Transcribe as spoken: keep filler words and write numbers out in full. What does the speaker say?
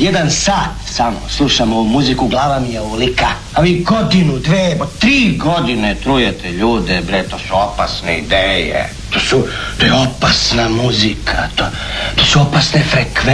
jedan sat samo slušam ovu muziku, glava mi je ovolika. A vi godinu, dve, po tri godine trujete ljude, bre, to su opasne ideje. To su, to je opasna muzika, to, to su opasne frekvencije.